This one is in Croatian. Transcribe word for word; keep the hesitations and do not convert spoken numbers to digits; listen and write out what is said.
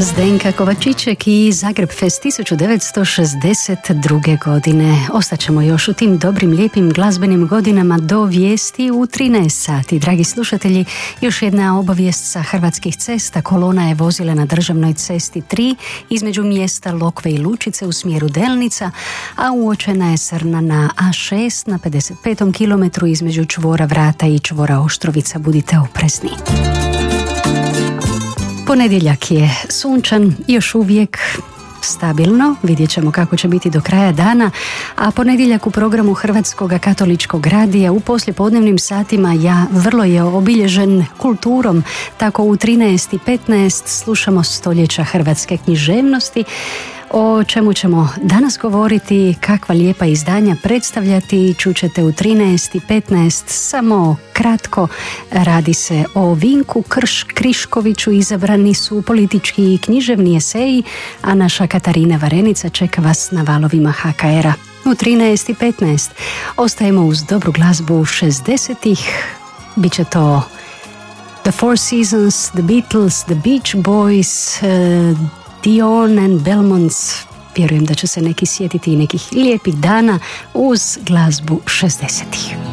Zdenka Kovačiček i Zagreb Fest tisuću devetsto šezdeset druge. godine. Ostaćemo još u tim dobrim, lijepim glazbenim godinama do vijesti u trinaest sati. Dragi slušatelji, još jedna obavijest sa hrvatskih cesta. Kolona je vozila na državnoj cesti tri između mjesta Lokve i Lučice u smjeru Delnica, a uočena je srna na A šest na pedeset petom kilometru između čvora Vrata i čvora Oštrovica. Budite oprezni. Ponedjeljak je sunčan, još uvijek stabilno, vidjet ćemo kako će biti do kraja dana, a ponedjeljak u programu Hrvatskog katoličkog radija u poslijepodnevnim satima ja vrlo je obilježen kulturom. Tako u trinaest i petnaest slušamo stoljeća hrvatske književnosti, o čemu ćemo danas govoriti, kakva lijepa izdanja predstavljati, čućete u trinaest i petnaest. Samo kratko, radi se o Vinku Krš Kriškoviću, izabrani su politički i književni eseji, a naša Katarina Varenica čeka vas na valovima ha ka era. U trinaest i petnaest ostajemo uz dobru glazbu šezdesetih, bit će to The Four Seasons, The Beatles, The Beach Boys, uh, Dion and Belmonts. Vjerujem da će se neki sjetiti i nekih lijepih dana uz glazbu šezdesetih.